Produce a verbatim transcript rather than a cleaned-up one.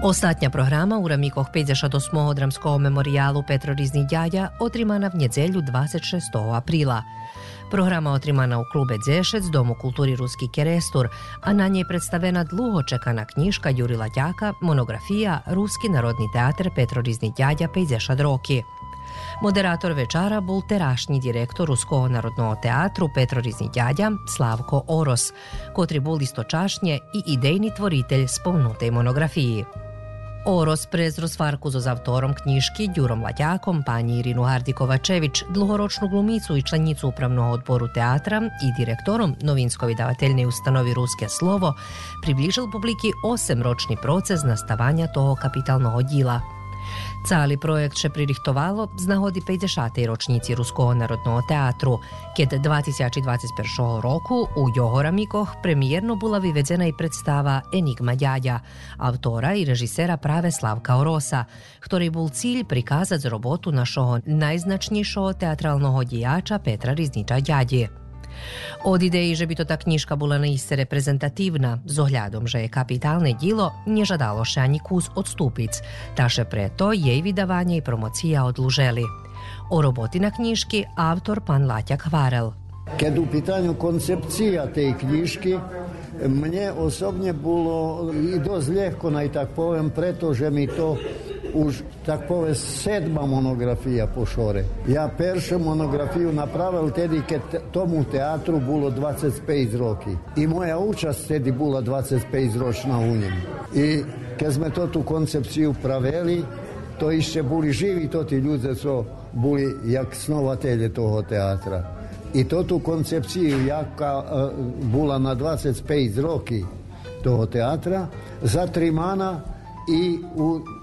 Остатня програма у рамках п'ятдесят восьмого драмського меморіалу Петро Різний дядя отримана в неділю двадцять шестого априла. Програма отримана у клубе Дзешец, Дому культури Руski Kerestur, a na njej predstavena dugo čekana knjiška Juri Latjaka, monografija Ruski narodni teatr Petro Rizni dядя pedeset roki. Moderator večara bol terašnji direktor Ruskого narodного teatru Petro Rizni dядя Slavko Oros, kotri bol istočašnje i idejni tvoritelj spomnutej monografiji. Oros prezro svarku z avtorom knjiški Đurom Latjakom, pani Irinu Hardi-Kovačević, dlugoročnu glumicu i članicu upravnog odboru teatra i direktorom novinsko-vydavateljnej ustanovi Ruske slovo, približil publiki osemročni proces nastavanja toho kapitalnog djela. Cali projekt še pririhtovalo z nahodi peťdesiatej ročnici Ruskого narodного teatru, keď dva tisíce dvadsať prvého roku u Johoramikoh premijerno bola vyvedena i predstava Enigma dядя, autora i režisera práve Slavka Orosa, ktorý bol cilj prikázať robotu našoho najznačnejšieho teatrálneho dijača Petra Rizniča dядji. Od ideji, že by to ta knjiška bola naiste reprezentativna, z ohľadom, že je kapitálne dilo, nežadalo še ani kus odstupic, taše preto jej vydavanje i promocija odluželi. O roboti na knjiški autor pan Latjak hvarel. Kad u pitanju koncepcija te knjiški, mne osobne bilo i dosť ľahko, naj tak povem, pretože mi to už tak povie sedma monografija po šore. Ja peršu monografiju napravil tedy, keď tomu teatru bilo dvadsaťpäť roky. I moja účasť tedy bola dvadsaťpäť ročná u njim. I keď sme to tú koncepciu praveli, to ešte boli živi to ti ľudia, co boli jak snovatelje toho teatra. I to tú koncepciju, jaka uh, bola na dvadsaťpäť roky toho teatra, zatrimana i u